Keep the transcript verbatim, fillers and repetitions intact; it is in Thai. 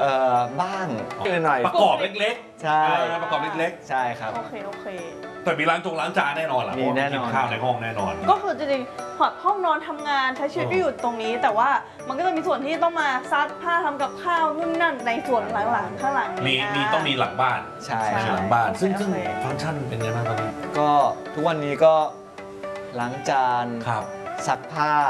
เอ่อบ้างหน่อยประกอบเล็กๆใช่ประกอบเล็กๆใช่ครับโอเคโอเคแต่มีล้างจงล้างจานแน่นอนแหละเพราะกินข้าวในห้องแน่นอนก็คือจริงๆพอห้องนอนทำงานใช้ชีวิตก็อยู่ตรงนี้แต่ว่ามันก็จะมีส่วนที่ต้องมาซักผ้าทำกับข้าวนู่นนั่นในส่วนหลังๆข้างหลังมีมีต้องมีหลังบ้านใช่มีหลังบ้านซึ่งซึ่งฟังก์ชันเป็นไงบ้างตอนนี้ก็ทุกวันนี้ก็ล้างจานครับซักผ้า